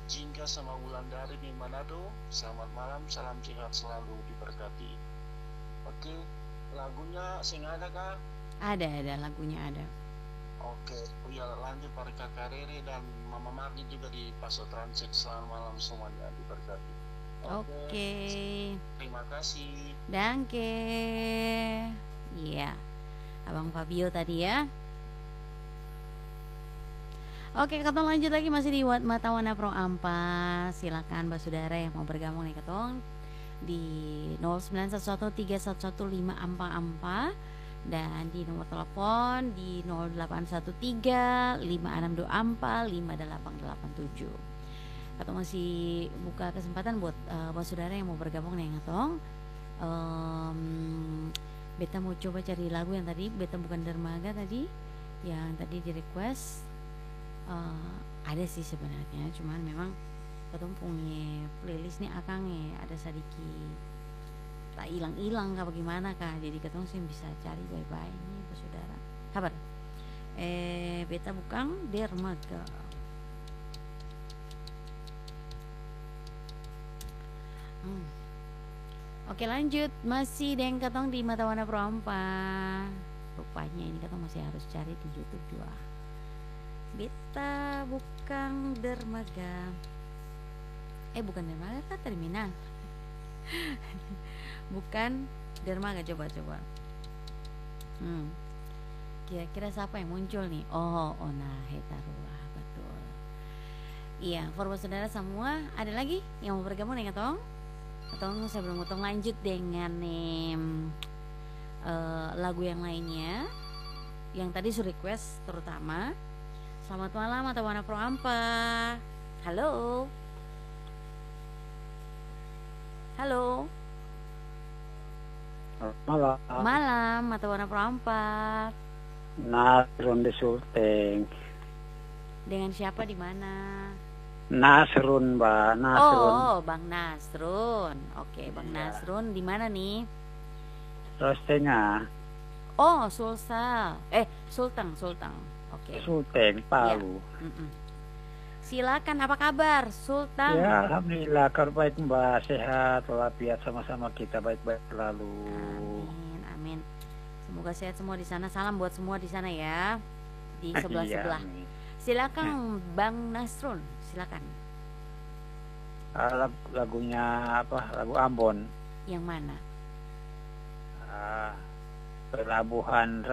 Jingga sama Wulandari di Manado. Selamat malam, salam sehat selalu, diberkati. Oke, lagunya sing ada kah? Ada lagunya ada. Oke, ya lanjut para Kakak Rere dan Mama Mardi juga di Paso Transit. Selamat malam semuanya, diberkati. Oke, Oke. terima kasih. Danke. Iya, Abang Fabio tadi ya. Oke, Katong lanjut lagi masih di Matawana Pro Ampas. Silakan Basudara yang mau bergabung nih Katong di 09113115 Ampa-Ampa dan di nomor telepon di 0813 Ampa 5887. Katong masih buka kesempatan buat Basudara yang mau bergabung nih Katong. Beta mau coba cari lagu yang tadi Beta bukan dermaga tadi yang tadi di request. Ada sih sebenarnya, cuman memang ketemu punya playlist nih akang ada sedikit tak hilang-hilang kah bagaimana kah, jadi ketemu sih bisa cari bye-bye nih saudara. Kabar beta bukan dermaga. Oke lanjut, masih deng katong di Matawana Pro Ampa. Rupanya ini katong masih harus cari di YouTube juga. Beta bukan dermaga. Bukan dermaga kan terminal. Bukan dermaga, coba. Kira-kira siapa yang muncul nih? Oh, Ona Hetarua, betul. Iya, for saudara semua, ada lagi yang mau bergabung dengan Katong? Katong sebelum Katong lanjut dengan lagu yang lainnya yang tadi su request terutama. Selamat malam Matawana Pro Ampa. Halo. Malam Matawana Pro Ampa. Nasrun di Sulteng. Dengan siapa di mana? Nasrun, Mbak. Nasrun. Oh, Bang Nasrun. Oke, Bang Nasrun di mana nih? Rostenya. Oh, Sulsel. Sulteng. Oke. Sulteng, Palu. Ya. Silakan, apa kabar, Sultan? Ya, alhamdulillah, kabar baik Mbak, sehat, walafiat sama-sama kita baik-baik selalu. Amin. Semoga sehat semua di sana. Salam buat semua di sana ya. Di sebelah-sebelah. Silakan Bang Nasrun, silakan. Lagunya apa? Lagu Ambon. Yang mana? Pelabuhan